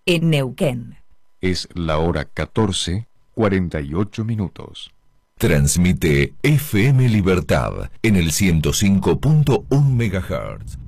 en Neuquén. Es la hora 14:48. Transmite FM Libertad en el 105.1 MHz.